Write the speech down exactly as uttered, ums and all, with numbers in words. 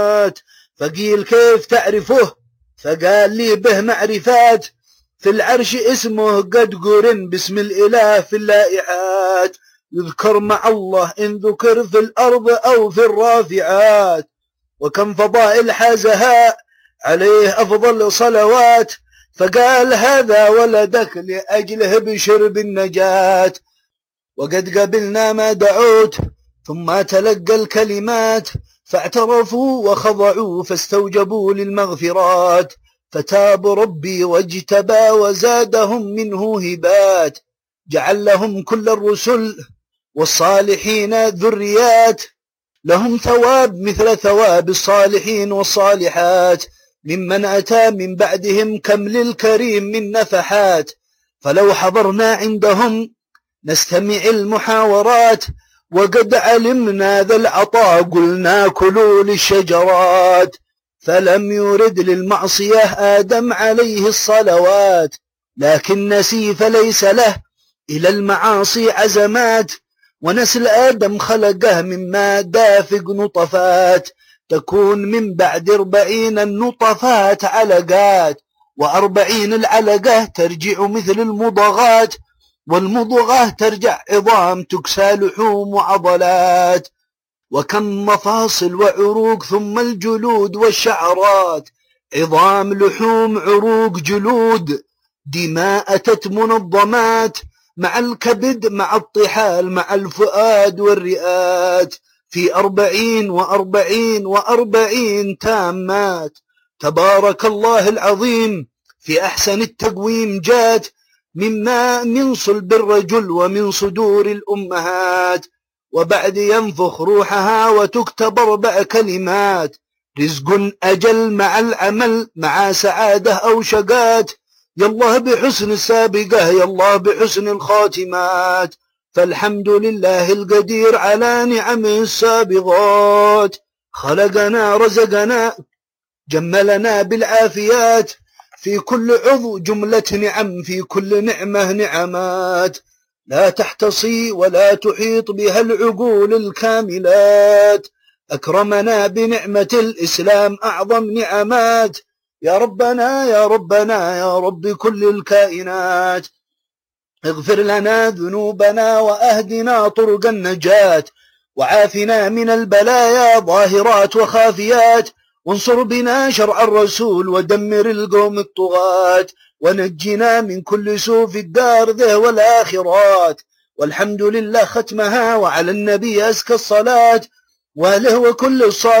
فقيل كيف تعرفه؟ فقال لي به معرفات، في العرش اسمه قد قرن باسم الإله في اللائحات، يذكر مع الله إن ذكر في الأرض أو في الرافعات، وكم فضائل حازها عليه أفضل صلوات، فقال هذا ولدك لأجله بشر بالنجاة. وقد قبلنا ما دعوت ثم تلقى الكلمات، فاعترفوا وخضعوا فاستوجبوا للمغفرات، فتاب ربي واجتبى وزادهم منه هبات، جعل لهم كل الرسل والصالحين ذريات، لهم ثواب مثل ثواب الصالحين والصالحات، ممن أتى من بعدهم كم للكريم من نفحات. فلو حضرنا عندهم نستمع المحاورات، وقد علمنا ذا العطاء قلنا كلوا للشجرات، فلم يرد للمعصية آدم عليه الصلوات، لكن نسي فليس له إلى المعاصي عزمات، ونسل آدم خلقه مما دافق نطفات، تكون من بعد أربعين النطفات علقات، وأربعين العلقة ترجع مثل المضغات، والمضغة ترجع عظام تكسى لحوم وعضلات، وكم مفاصل وعروق ثم الجلود والشعرات، عظام لحوم عروق جلود، دماء أتت منظمات، مع الكبد مع الطحال مع الفؤاد والرئات، في أربعين وأربعين وأربعين تامات. تبارك الله العظيم في أحسن التقويم جات، مما من صلب الرجل ومن صدور الأمهات، وبعد ينفخ روحها وتكتب أربع كلمات، رزق أجل مع العمل مع سعادة أو شقات، يالله بحسن السابقة يالله بحسن الخاتمات، فالحمد لله القدير على نعمه السابغات، خلقنا رزقنا جملنا بالعافيات، في كل عضو جملة نعم في كل نعمة نعمات، لا تحتصي ولا تحيط بها العقول الكاملات، أكرمنا بنعمة الإسلام أعظم نعمات، يا ربنا يا ربنا يا رب كل الكائنات، اغفر لنا ذنوبنا وأهدنا طرق النجاة، وعافنا من البلايا ظاهرات وخافيات، وانصر بنا شرع الرسول ودمر القوم الطغاة، ونجنا من كل سوء في الدار ذه والآخرات. والحمد لله ختمها، وعلى النبي أزكى الصلاة وأهله وكل الصالحين.